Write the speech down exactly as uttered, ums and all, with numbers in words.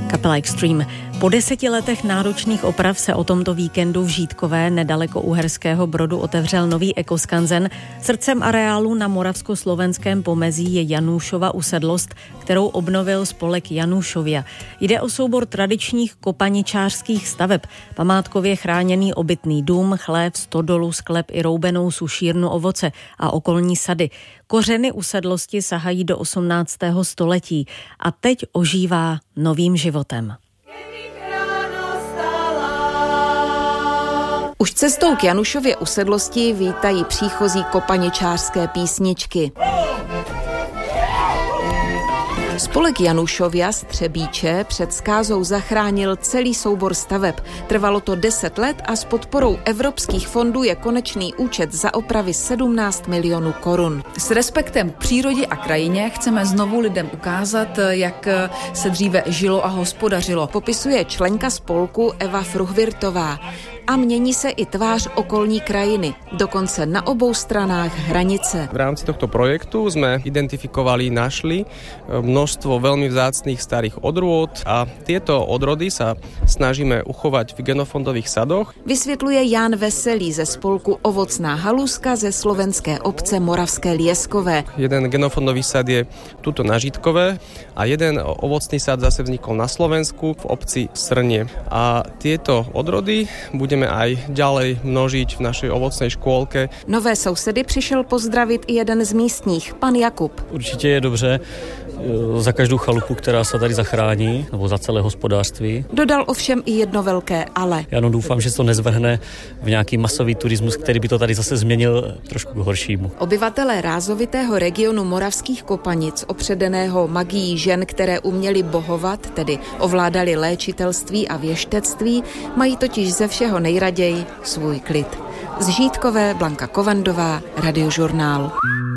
Kapela Extreme. Po deseti letech náročných oprav se o tomto víkendu v Žítkové nedaleko Uherského Brodu otevřel nový ekoskanzen. Srdcem areálu na moravsko-slovenském pomezí je Janůšova usedlost, kterou obnovil spolek Janůšovia. Jde o soubor tradičních kopaničářských staveb, památkově chráněný obytný dům, chlév, stodolu, sklep i roubenou sušírnu ovoce a okolní sady. Kořeny usedlosti sahají do osmnáctého století a teď ožívá novým životem. Už cestou k Janůšově usedlosti vítají příchozí kopaničářské písničky. Spolek Janůšovia z Třebíče před skázou zachránil celý soubor staveb. Trvalo to deset let a s podporou evropských fondů je konečný účet za opravy sedmnáct milionů korun. S respektem k přírodě a krajině chceme znovu lidem ukázat, jak se dříve žilo a hospodařilo. Popisuje členka spolku Eva Fruhvirtová. A mění se i tvář okolní krajiny, dokonce na obou stranách hranice. V rámci tohto projektu sme identifikovali, našli množstvo veľmi vzácnych starých odrôd a tieto odrody sa snažíme uchovať v genofondových sadoch. Vysvětluje Jan Veselý ze spolku Ovocná haluska ze slovenské obce Moravské Lieskové. Jeden genofondový sad je tuto na Žítkové a jeden ovocný sad zase vznikol na Slovensku v obci Srnie. A tieto odrody budeme aj ďalej množiť v našej ovocnej škôlke. Nové sousedy přišel pozdravit i jeden z místních, pan Jakub. Určitě je dobře za každou chalupu, která se tady zachrání, nebo za celé hospodářství. Dodal ovšem i jedno velké ale. Já no doufám, že se to nezvrhne v nějaký masový turismus, který by to tady zase změnil trošku k horšímu. Obyvatelé rázovitého regionu Moravských Kopanic, opředeného magií žen, které uměly bohovat, tedy ovládali léčitelství a věštectví, mají totiž ze všeho nejraději svůj klid. Z Žítkové Blanka Kovandová, Radiožurnál.